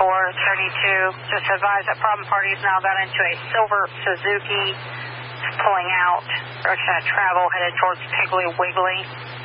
432. Just advise that problem party has now got into a silver Suzuki. It's pulling out. We're going to travel headed towards Piggly Wiggly.